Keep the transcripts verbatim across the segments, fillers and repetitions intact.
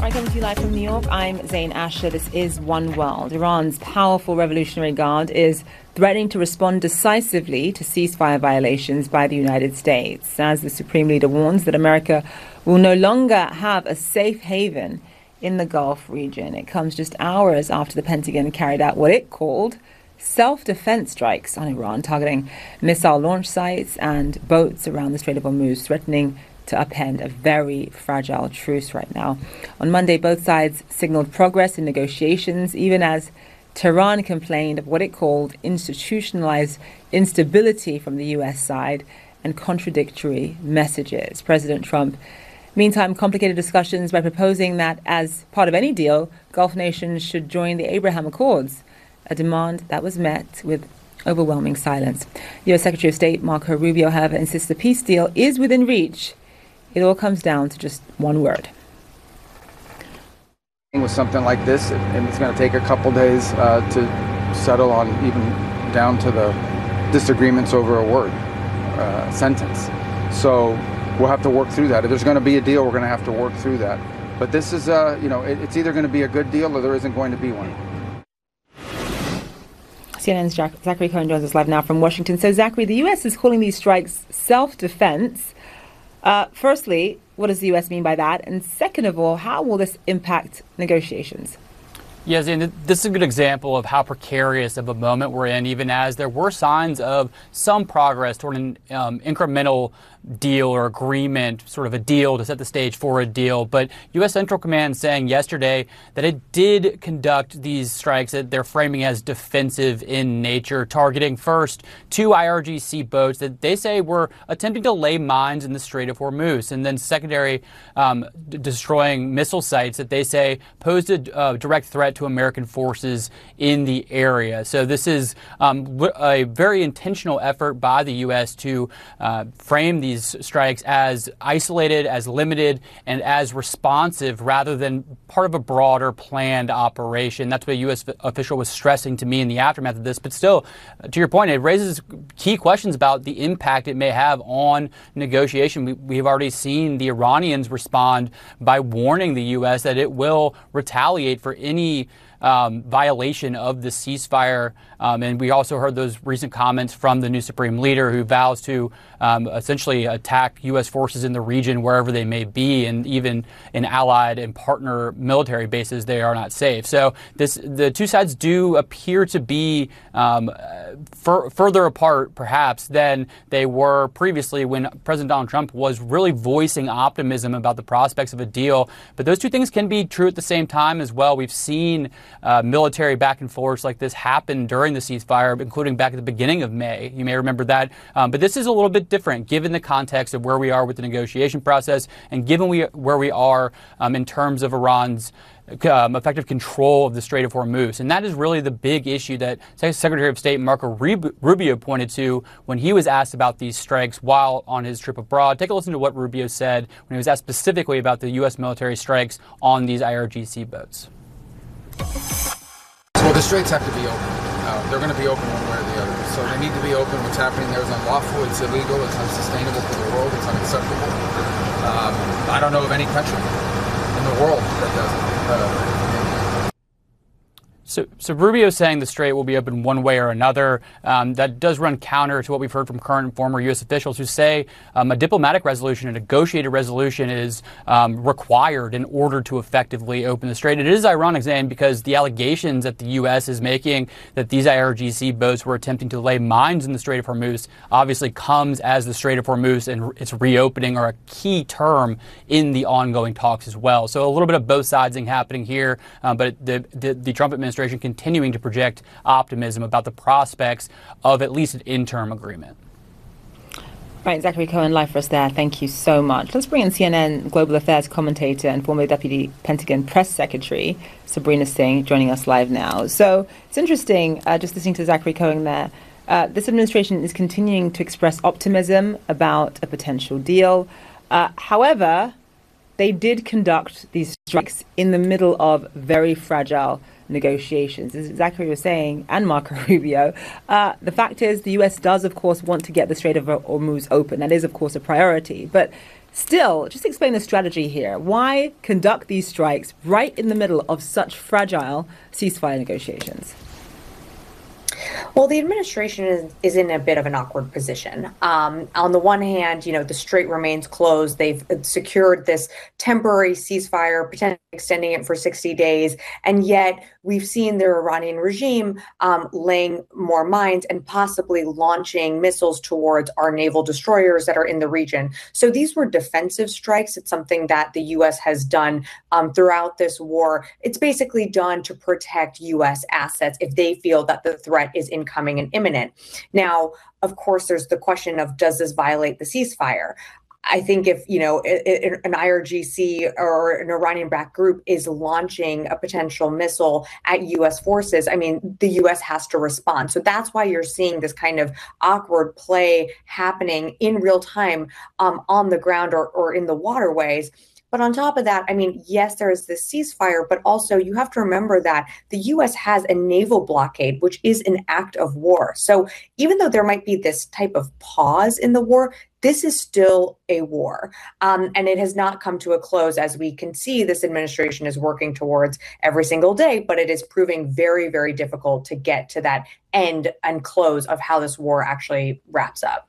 Right, coming to you live from New York, I'm Zain Asher. This is One World. Iran's powerful Revolutionary Guard is threatening to respond decisively to ceasefire violations by the United States, as the Supreme Leader warns that America will no longer have a safe haven in the Gulf region. It comes just hours after the Pentagon carried out what it called self-defense strikes on Iran, targeting missile launch sites and boats around the Strait of Hormuz, threatening to upend a very fragile truce right now. On Monday, both sides signaled progress in negotiations, even as Tehran complained of what it called institutionalized instability from the U S side and contradictory messages. President Trump, meantime, complicated discussions by proposing that as part of any deal, Gulf nations should join the Abraham Accords, a demand that was met with overwhelming silence. U S Secretary of State Marco Rubio, however, insists the peace deal is within reach. It all comes down to just one word. With something like this, and it's going to take a couple days uh, to settle on, even down to the disagreements over a word, uh, sentence. So we'll have to work through that. If there's going to be a deal, we're going to have to work through that. But this is, uh, you know, it, it's either going to be a good deal or there isn't going to be one. C N N's Zachary Cohen joins us live now from Washington. So, Zachary, the U S is calling these strikes self-defense. Uh, firstly, what does the U S mean by that? And second of all, how will this impact negotiations? Yes, and this is a good example of how precarious of a moment we're in, even as there were signs of some progress toward an um, incremental deal or agreement, sort of a deal to set the stage for a deal. But U S Central Command saying yesterday that it did conduct these strikes that they're framing as defensive in nature, targeting first two I R G C boats that they say were attempting to lay mines in the Strait of Hormuz, and then secondary um, d- destroying missile sites that they say posed a uh, direct threat to American forces in the area. So this is um, a very intentional effort by the U S to uh, frame these strikes as isolated, as limited, and as responsive rather than part of a broader planned operation. That's what a U S official was stressing to me in the aftermath of this. But still, to your point, it raises key questions about the impact it may have on negotiation. We, we've already seen the Iranians respond by warning the U S that it will retaliate for any Um, violation of the ceasefire. Um, and we also heard those recent comments from the new Supreme Leader, who vows to um, essentially attack U S forces in the region wherever they may be, and even in allied and partner military bases, they are not safe. So this, the two sides do appear to be um, fur- further apart, perhaps, than they were previously when President Donald Trump was really voicing optimism about the prospects of a deal. But those two things can be true at the same time as well. We've seen Uh, military back and forth like this happened during the ceasefire, including back at the beginning of May. You may remember that. Um, but this is a little bit different given the context of where we are with the negotiation process and given we, where we are um, in terms of Iran's um, effective control of the Strait of Hormuz. And that is really the big issue that Secretary of State Marco Rubio pointed to when he was asked about these strikes while on his trip abroad. Take a listen to what Rubio said when he was asked specifically about the U S military strikes on these I R G C boats. So the straits have to be open. Uh, they're going to be open one way or the other. So they need to be open. What's happening there is unlawful. It's illegal. It's unsustainable for the world. It's unacceptable. Um, I don't know of any country in the world that does it. Uh, So, so Rubio is saying the strait will be open one way or another. Um, that does run counter to what we've heard from current and former U S officials who say um, a diplomatic resolution, a negotiated resolution is um, required in order to effectively open the strait. It is ironic, Zain, because the allegations that the U S is making that these I R G C boats were attempting to lay mines in the Strait of Hormuz obviously comes as the Strait of Hormuz and its reopening are a key term in the ongoing talks as well. So a little bit of both sidesing happening here, uh, but the, the, the Trump administration continuing to project optimism about the prospects of at least an interim agreement. Right, Zachary Cohen, live for us there. Thank you so much. Let's bring in C N N Global Affairs commentator and former Deputy Pentagon Press Secretary Sabrina Singh joining us live now. So it's interesting, uh, just listening to Zachary Cohen there. Uh, this administration is continuing to express optimism about a potential deal. Uh, however, they did conduct these strikes in the middle of very fragile negotiations. As Zachary was saying, and Marco Rubio, uh, the fact is the U S does, of course, want to get the Strait of Hormuz open. That is, of course, a priority. But Still, just explain the strategy here. Why conduct these strikes right in the middle of such fragile ceasefire negotiations? Well, the administration is, is in a bit of an awkward position. Um, on the one hand, you know, the strait remains closed. They've secured this temporary ceasefire, potentially extending it for sixty days. And yet we've seen the Iranian regime um, laying more mines and possibly launching missiles towards our naval destroyers that are in the region. So these were defensive strikes. It's something that the U S has done um, throughout this war. It's basically done to protect U S assets if they feel that the threat is incoming and imminent. Now, of course, there's the question of, does this violate the ceasefire? I think if, you know, an I R G C or an Iranian-backed group is launching a potential missile at U S forces, I mean, the U S has to respond. So that's why you're seeing this kind of awkward play happening in real time um, on the ground or, or in the waterways. But on top of that, I mean, yes, there is this ceasefire, but also you have to remember that the U S has a naval blockade, which is an act of war. So even though there might be this type of pause in the war, this is still a war. Um, and it has not come to a close, as we can see this administration is working towards every single day, but it is proving very, very difficult to get to that end and close of how this war actually wraps up.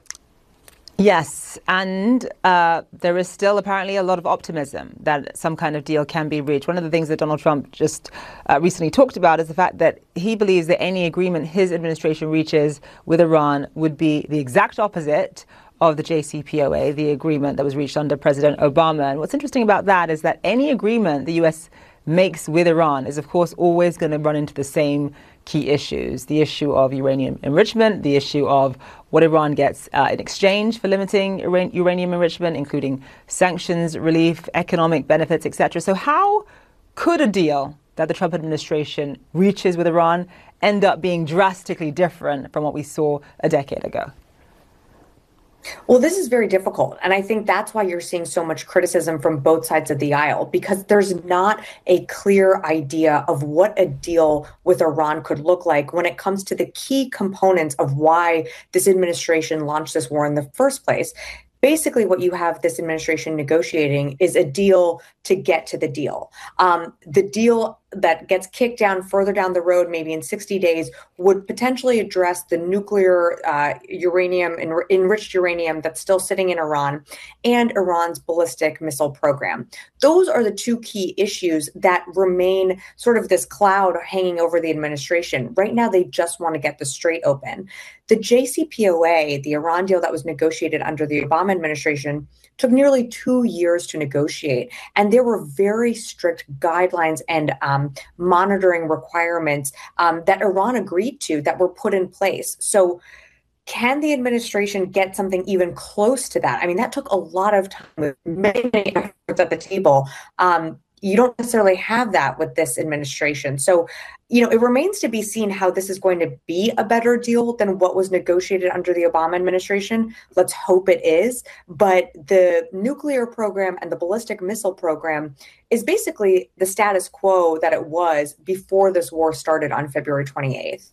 Yes, and uh, there is still apparently a lot of optimism that some kind of deal can be reached. One of the things that Donald Trump just uh, recently talked about is the fact that he believes that any agreement his administration reaches with Iran would be the exact opposite of the J C P O A, the agreement that was reached under President Obama. And what's interesting about that is that any agreement the U S makes with Iran is, of course, always going to run into the same key issues: the issue of uranium enrichment, the issue of what Iran gets uh, in exchange for limiting uran- uranium enrichment, including sanctions, relief, economic benefits, et cetera. So how could a deal that the Trump administration reaches with Iran end up being drastically different from what we saw a decade ago? Well, this is very difficult. And I think that's why you're seeing so much criticism from both sides of the aisle, because there's not a clear idea of what a deal with Iran could look like when it comes to the key components of why this administration launched this war in the first place. Basically, what you have this administration negotiating is a deal to get to the deal. Um, the deal that gets kicked down further down the road, maybe in sixty days, would potentially address the nuclear uh, uranium, en- enriched uranium that's still sitting in Iran, and Iran's ballistic missile program. Those are the two key issues that remain sort of this cloud hanging over the administration. Right now, they just want to get the strait open. The J C P O A, the Iran deal that was negotiated under the Obama administration, took nearly two years to negotiate. And there were very strict guidelines and um, monitoring requirements um, that Iran agreed to that were put in place. So can the administration get something even close to that? I mean, that took a lot of time with many, many efforts at the table. Um, you don't necessarily have that with this administration. So, you know, it remains to be seen how this is going to be a better deal than what was negotiated under the Obama administration. Let's hope it is. But the nuclear program and the ballistic missile program is basically the status quo that it was before this war started on February twenty-eighth.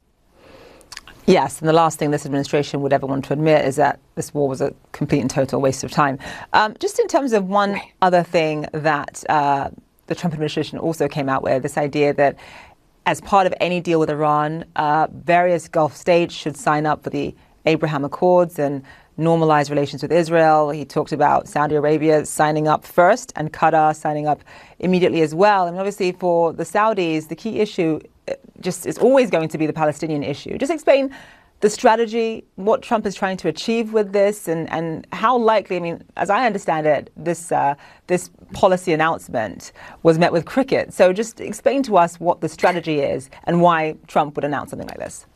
Yes, and the last thing this administration would ever want to admit is that this war was a complete and total waste of time. Um, just in terms of one right. other thing that uh, the Trump administration also came out with, this idea that as part of any deal with Iran, uh, various Gulf states should sign up for the Abraham Accords and normalize relations with Israel. He talked about Saudi Arabia signing up first and Qatar signing up immediately as well. And obviously for the Saudis, the key issue just is always going to be the Palestinian issue. Just explain the strategy, what Trump is trying to achieve with this, and, and how likely, I mean, as I understand it, this uh, this policy announcement was met with cricket. So just explain to us what the strategy is and why Trump would announce something like this.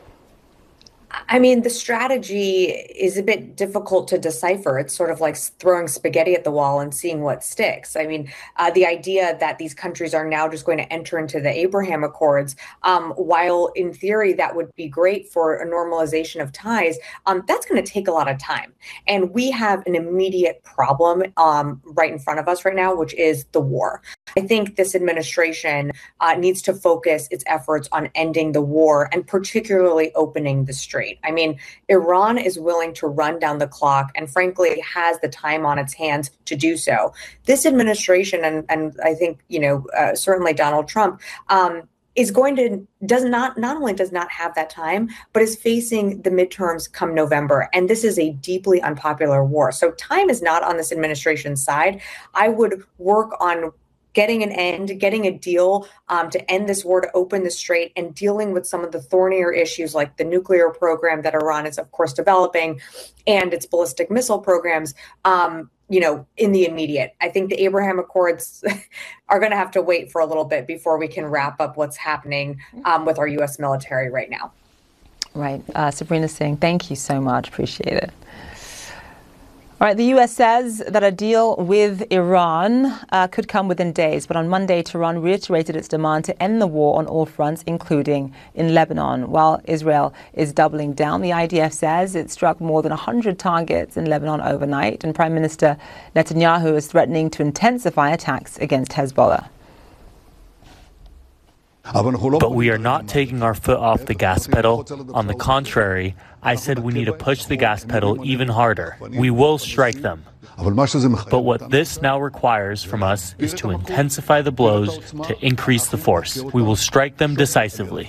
I mean, the strategy is a bit difficult to decipher. It's sort of like throwing spaghetti at the wall and seeing what sticks. I mean, uh, the idea that these countries are now just going to enter into the Abraham Accords, um, while in theory that would be great for a normalization of ties, um, that's going to take a lot of time. And we have an immediate problem um, right in front of us right now, which is the war. I think this administration uh, needs to focus its efforts on ending the war and particularly opening the strait. I mean, Iran is willing to run down the clock and frankly has the time on its hands to do so. This administration, and, and I think, you know, uh, certainly Donald Trump, um, is going to, does not, not only does not have that time, but is facing the midterms come November. And this is a deeply unpopular war. So time is not on this administration's side. I would work on getting an end, getting a deal um, to end this war, to open the strait, and dealing with some of the thornier issues like the nuclear program that Iran is, of course, developing and its ballistic missile programs, um, you know, in the immediate. I think the Abraham Accords are going to have to wait for a little bit before we can wrap up what's happening um, with our U S military right now. Right. Uh, Sabrina Singh, thank you so much. Appreciate it. All right, the U S says that a deal with Iran uh, could come within days, but on Monday, Tehran reiterated its demand to end the war on all fronts, including in Lebanon. While Israel is doubling down, the I D F says it struck more than one hundred targets in Lebanon overnight, and Prime Minister Netanyahu is threatening to intensify attacks against Hezbollah. But we are not taking our foot off the gas pedal. On the contrary, I said we need to push the gas pedal even harder. We will strike them. But what this now requires from us is to intensify the blows to increase the force. We will strike them decisively.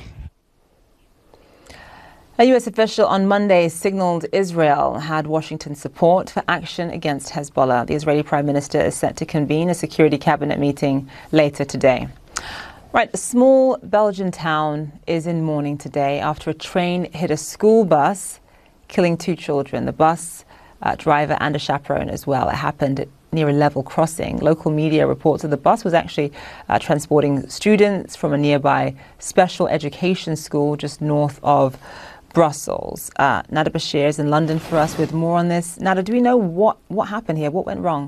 A U S official on Monday signaled Israel had Washington's support for action against Hezbollah. The Israeli Prime Minister is set to convene a security cabinet meeting later today. Right, a small Belgian town is in mourning today after a train hit a school bus, killing two children, the bus uh, driver and a chaperone as well. It happened near a level crossing. Local media reports that the bus was actually uh, transporting students from a nearby special education school just north of Brussels. Uh, Nada Bashir is in London for us with more on this. Nada, do we know what, what happened here? What went wrong?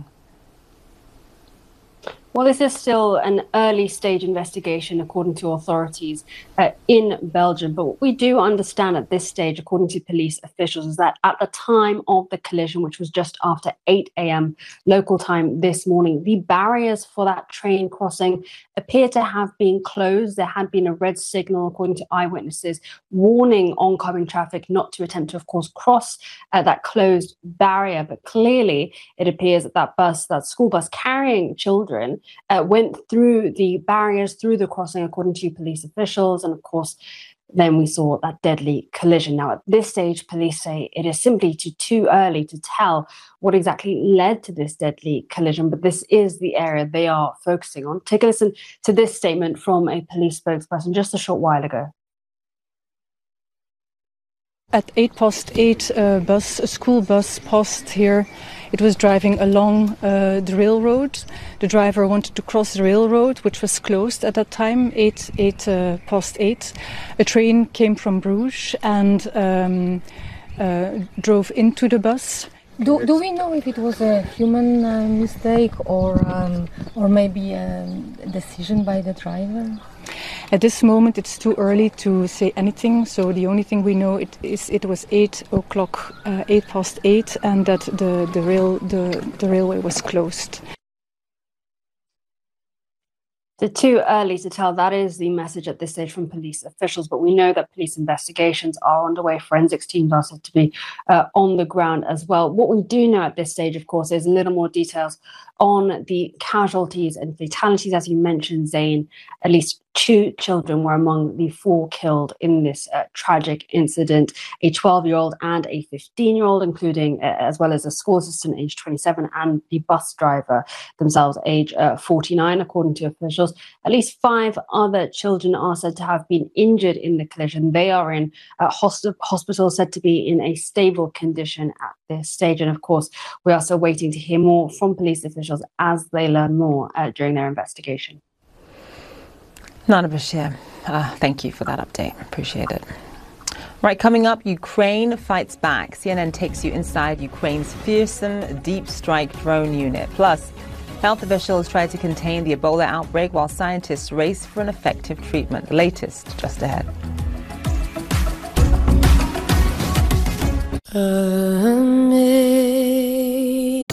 Well, this is still an early stage investigation, according to authorities uh, in Belgium. But what we do understand at this stage, according to police officials, is that at the time of the collision, which was just after eight a.m. local time this morning, the barriers for that train crossing appear to have been closed. There had been a red signal, according to eyewitnesses, warning oncoming traffic not to attempt to, of course, cross uh, that closed barrier. But clearly, it appears that that bus, that school bus carrying children, Uh, went through the barriers, through the crossing, according to police officials. And of course, then we saw that deadly collision. Now, at this stage, police say it is simply too, too early to tell what exactly led to this deadly collision, but this is the area they are focusing on. Take a listen to this statement from a police spokesperson just a short while ago. At eight past eight, a bus, a school bus passed here. It was driving along uh, the railroad. The driver wanted to cross the railroad, which was closed at that time, eight, eight uh, past eight. A train came from Bruges and um, uh, drove into the bus. Do, do we know if it was a human uh, mistake or um, or maybe a decision by the driver? At this moment, it's too early to say anything. So the only thing we know it is it was eight o'clock, uh, eight past eight, and that the the rail the the railway was closed. So too early to tell. That is the message at this stage from police officials. But we know that police investigations are underway. Forensics teams are said to be uh, on the ground as well. What we do know at this stage, of course, is a little more details on the casualties and fatalities. As you mentioned, Zain, at least two children were among the four killed in this uh, tragic incident, a twelve-year-old and a fifteen-year-old, including uh, as well as a school assistant age twenty-seven and the bus driver themselves age uh, forty-nine, according to officials. At least five other children are said to have been injured in the collision. They are in uh, hosp- hospital, said to be in a stable condition at this stage. And of course, we are still waiting to hear more from police officials as they learn more uh, during their investigation. Nada Bashir, uh, thank you for that update. Appreciate it. Right, coming up, Ukraine fights back. C N N takes you inside Ukraine's fearsome deep strike drone unit. Plus, health officials try to contain the Ebola outbreak while scientists race for an effective treatment. The latest just ahead.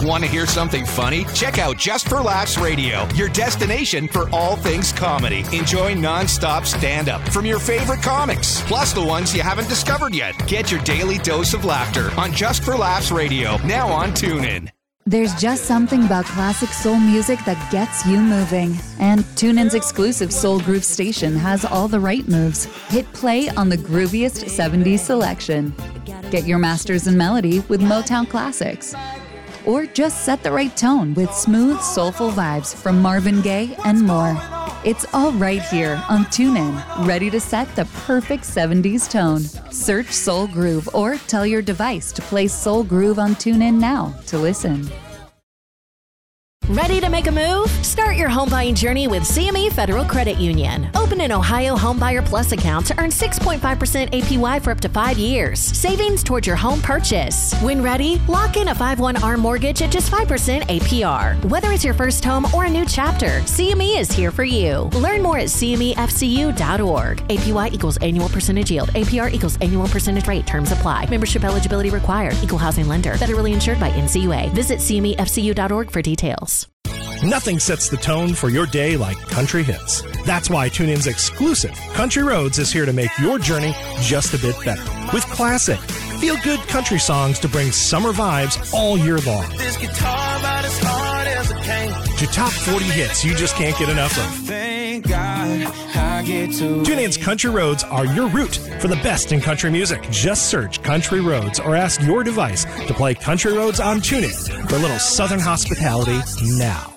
Want to hear something funny? Check out Just for Laughs Radio, your destination for all things comedy. Enjoy non-stop stand-up from your favorite comics, plus the ones you haven't discovered yet. Get your daily dose of laughter on Just for Laughs Radio, now on TuneIn. There's just something about classic soul music that gets you moving. And TuneIn's exclusive Soul Groove station has all the right moves. Hit play on the grooviest seventies selection. Get your masters in melody with Motown classics. Or just set the right tone with smooth, soulful vibes from Marvin Gaye and more. It's all right here on TuneIn, ready to set the perfect seventies tone. Search Soul Groove or tell your device to play Soul Groove on TuneIn now to listen. Ready to make a move? Start your home buying journey with C M E Federal Credit Union. Open an Ohio Homebuyer Plus account to earn six point five percent A P Y for up to five years. Savings towards your home purchase. When ready, lock in a five one A R M mortgage at just five percent A P R. Whether it's your first home or a new chapter, C M E is here for you. Learn more at C M E F C U dot org. A P Y equals annual percentage yield. A P R equals annual percentage rate. Terms apply. Membership eligibility required. Equal housing lender. Federally insured by N C U A. Visit C M E F C U dot org for details. Nothing sets the tone for your day like country hits. That's why TuneIn's exclusive Country Roads is here to make your journey just a bit better. With classic, feel-good country songs to bring summer vibes all year long. This guitar about as hard as it can. To top forty hits you just can't get enough of. Thank God I get to. TuneIn's Country Roads are your route for the best in country music. Just search Country Roads or ask your device to play Country Roads on TuneIn for a little Southern hospitality now.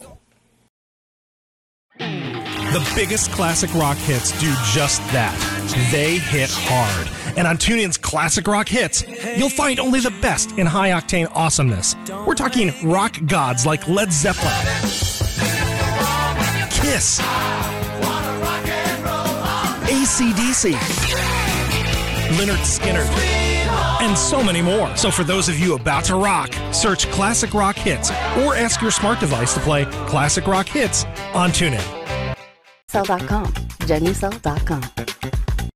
The biggest classic rock hits do just that. They hit hard. And on TuneIn's Classic Rock Hits, you'll find only the best in high-octane awesomeness. We're talking rock gods like Led Zeppelin, Kiss, A C D C, Lynyrd Skynyrd, and so many more. So for those of you about to rock, search Classic Rock Hits or ask your smart device to play Classic Rock Hits on TuneIn. Genucell dot com. Genucell dot com.